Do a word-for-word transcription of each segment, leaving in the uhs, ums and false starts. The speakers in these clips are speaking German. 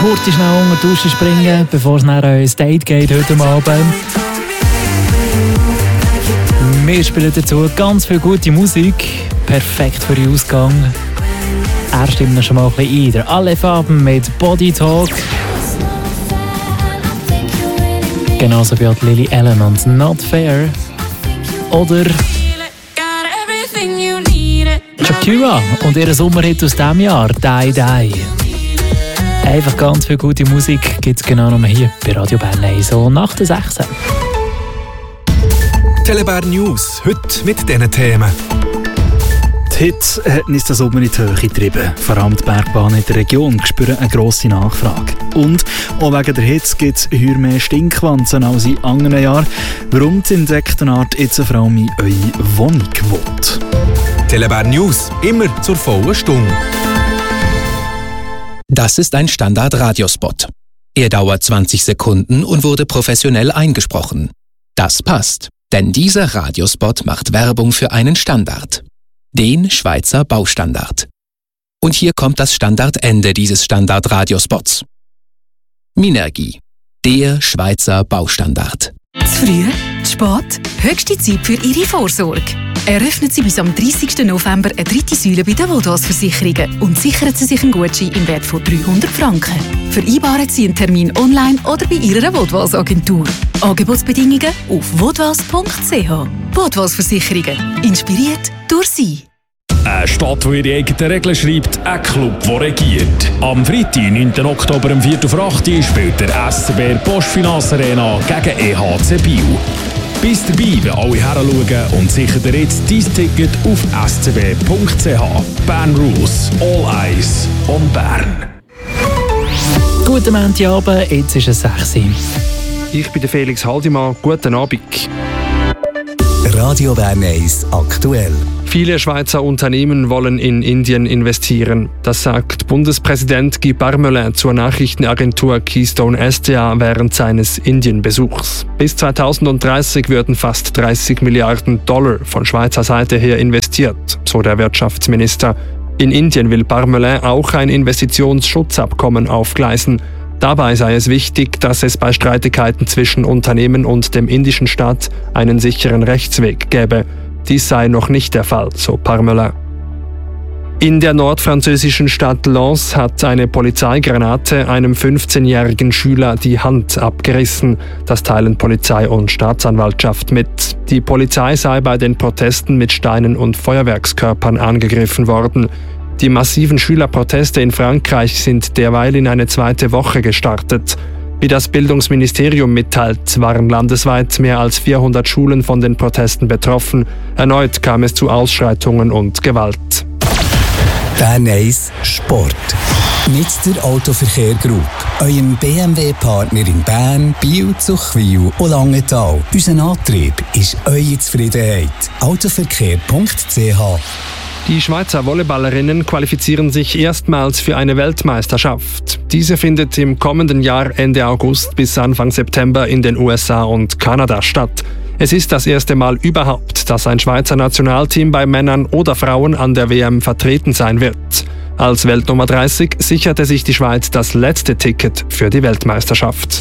kurz schnell unter die Dusche springen, bevor es nach ein Date geht heute Abend. Wir spielen dazu ganz viel gute Musik, perfekt für den Ausgang. Er stimmt noch schon mal ein bisschen ein. Der Aleph Abend mit Body Talk. Genauso wie Lily Allen und Not Fair. Oder Shakira und ihr Sommerhit aus diesem Jahr, Die Die. Einfach ganz viel gute Musik gibt es genau noch hier bei Radio Bern eins, so nach der sechs. Telebär News, heute mit diesen Themen. Die Hitze hat uns den Sommer in die Höhe getrieben. Vor allem die Bergbahnen in der Region spüren eine grosse Nachfrage. Und auch wegen der Hitze gibt es heuer mehr Stinkwanzen als in anderen Jahren. Warum die Insektenart jetzt vor allem in eure Wohnung wohnt. Telebär News, immer zur vollen Stunde. Das ist ein Standard-Radiospot. Er dauert zwanzig Sekunden und wurde professionell eingesprochen. Das passt, denn dieser Radiospot macht Werbung für einen Standard. Den Schweizer Baustandard. Und hier kommt das Standardende dieses Standard-Radiospots. Minergie, der Schweizer Baustandard. Zu früh, zu spät, höchste Zeit für Ihre Vorsorge. Eröffnen Sie bis am dreißigsten November eine dritte Säule bei den Vodwas-Versicherungen und sichern Sie sich einen Gutschein im Wert von dreihundert Franken. Vereinbaren Sie einen Termin online oder bei Ihrer Vodwas-Agentur. Angebotsbedingungen auf vodwas punkt c h. Vodwas-Versicherungen. Inspiriert durch Sie. Eine Stadt, die ihre eigenen Regeln schreibt, ein Club, der regiert. Am Freitag, neunten Oktober um vier Uhr acht spielt der S C B Postfinance Arena gegen E H C Biel. Bist dabei, wenn alle heranschauen und sicher dir jetzt dein Ticket auf s c b punkt c h. Bern Rules, all eyes on Bern. Guten Montagabend, jetzt ist es sechs Uhr. Ich bin der Felix Haldimann, guten Abend. Radio Bern eins aktuell. Viele Schweizer Unternehmen wollen in Indien investieren. Das sagt Bundespräsident Guy Parmelin zur Nachrichtenagentur Keystone S D A während seines Indienbesuchs. Bis zweitausenddreißig würden fast dreißig Milliarden Dollar von Schweizer Seite her investiert, so der Wirtschaftsminister. In Indien will Parmelin auch ein Investitionsschutzabkommen aufgleisen. Dabei sei es wichtig, dass es bei Streitigkeiten zwischen Unternehmen und dem indischen Staat einen sicheren Rechtsweg gäbe. Dies sei noch nicht der Fall, so Parmelin. In der nordfranzösischen Stadt Lens hat eine Polizeigranate einem fünfzehnjährigen Schüler die Hand abgerissen. Das teilen Polizei und Staatsanwaltschaft mit. Die Polizei sei bei den Protesten mit Steinen und Feuerwerkskörpern angegriffen worden. Die massiven Schülerproteste in Frankreich sind derweil in eine zweite Woche gestartet. Wie das Bildungsministerium mitteilt, waren landesweit mehr als vierhundert Schulen von den Protesten betroffen. Erneut kam es zu Ausschreitungen und Gewalt. Bern eins Sport. Mit der Autoverkehr Group, eurem B M W-Partner in Bern, Biel, Zuchwil und Langenthal. Unser Antrieb ist eure Zufriedenheit. autoverkehr punkt c h. Die Schweizer Volleyballerinnen qualifizieren sich erstmals für eine Weltmeisterschaft. Diese findet im kommenden Jahr Ende August bis Anfang September in den U S A und Kanada statt. Es ist das erste Mal überhaupt, dass ein Schweizer Nationalteam bei Männern oder Frauen an der W M vertreten sein wird. Als Weltnummer dreißig sicherte sich die Schweiz das letzte Ticket für die Weltmeisterschaft.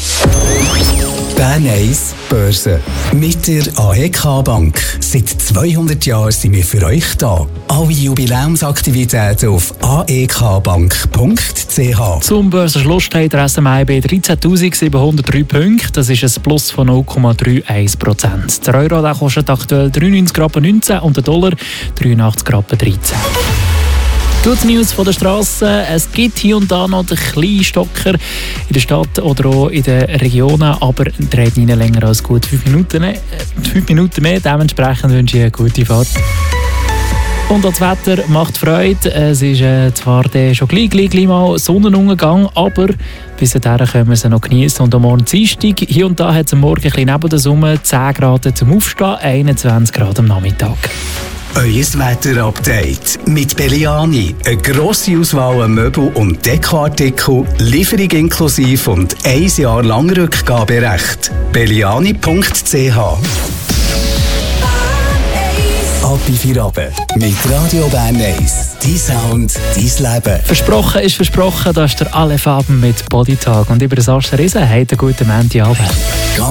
Bern eins Börse. Mit der A E K Bank. Seit zweihundert Jahren sind wir für euch da. Alle Jubiläumsaktivitäten auf a e k bank punkt c h. Zum Börsenschluss steht der S M I bei dreizehntausendsiebenhundertdrei Punkten. Das ist ein Plus von null Komma einunddreißig Prozent. Der Euro der kostet aktuell dreiundneunzig Rappen neunzehn und der Dollar dreiundachtzig Rappen dreizehn. Gute News von der Straße. Es gibt hier und da noch den kleinen Stocker in der Stadt oder auch in den Regionen, aber dreht nicht länger als gut fünf Minuten, äh, fünf Minuten mehr. Dementsprechend wünsche ich eine gute Fahrt. Und das Wetter macht Freude. Es ist äh, zwar schon gleich, gleich, gleich mal Sonnenuntergang, aber bis dahin können wir sie noch genießen. Und am Morgen Dienstag, hier und da hat es am Morgen ein bisschen neben der Sonne zehn Grad zum Aufstehen, einundzwanzig Grad am Nachmittag. Euer Wetter-Update mit Belliani. Eine grosse Auswahl an Möbel- und Dekoartikel, Lieferung inklusive und ein Jahr lang Rückgaberecht. belliani punkt c h. ab in vier Abend. Mit Radio Bern eins. Dein Sound, dein Leben. Versprochen ist versprochen, das ist der Aleph Abend mit Bodytalk. Und über das Aster Riesen hat einen guten Montagabend.